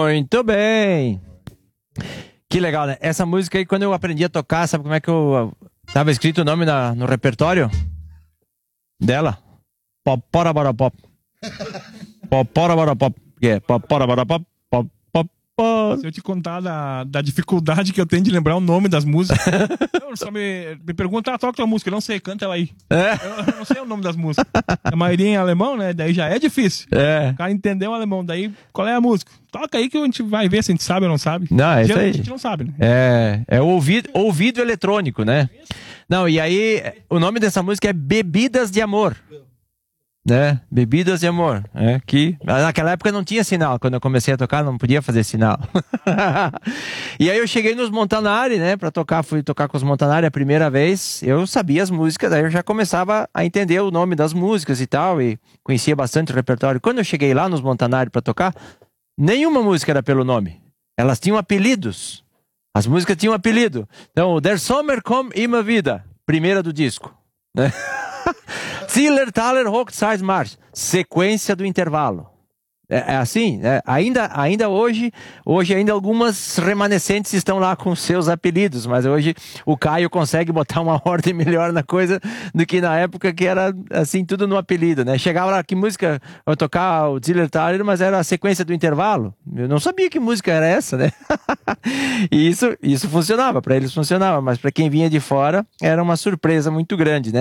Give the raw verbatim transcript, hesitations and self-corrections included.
Muito bem. Que legal, né? Essa música aí, quando eu aprendi a tocar, sabe como é que eu... Tava escrito o nome na, no repertório dela? Poporabarapop. Poporabarapop. Que é Poporabarapop. Pop, pop, pop. Se eu te contar da, da dificuldade que eu tenho de lembrar o nome das músicas, eu só me, me pergunta, ah, toca tua música, eu não sei, canta ela aí. É. Eu, eu não sei o nome das músicas. A maioria em alemão, né? Daí já é difícil. É. O cara entendeu o alemão, daí qual é a música? Toca aí que a gente vai ver se a gente sabe ou não sabe. Não, é isso aí. A gente não sabe, né? É, é ouvido, ouvido eletrônico, né? Não, e aí, o nome dessa música é Bebidas de Amor. Né? Bebidas de Amor. É, que naquela época não tinha sinal. Quando eu comecei a tocar, não podia fazer sinal. E aí eu cheguei nos Montanari, né? Pra tocar, fui tocar com os Montanari a primeira vez. Eu sabia as músicas, aí eu já começava a entender o nome das músicas e tal. E conhecia bastante o repertório. Quando eu cheguei lá nos Montanari pra tocar, nenhuma música era pelo nome. Elas tinham apelidos. As músicas tinham apelido. Então, Der Sommer kommt immer wieder, primeira do disco, né? Zillertaler Hochzeitsmarsch, sequência do intervalo. É, é assim, né? ainda, ainda hoje, hoje ainda algumas remanescentes estão lá com seus apelidos, mas hoje o Caio consegue botar uma ordem melhor na coisa do que na época que era assim, tudo no apelido, né? Chegava lá, que música eu tocar o Zillertaler, mas era a sequência do intervalo. Eu não sabia que música era essa, né? E isso, isso funcionava, para eles funcionava, mas para quem vinha de fora era uma surpresa muito grande, né?